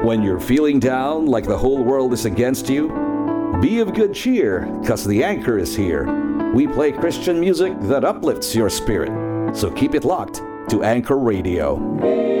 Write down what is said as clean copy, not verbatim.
When you're feeling down like the whole world is against you, be of good cheer, 'cause the Anchor is here. We play Christian music that uplifts your spirit. So keep it locked to Anchor Radio.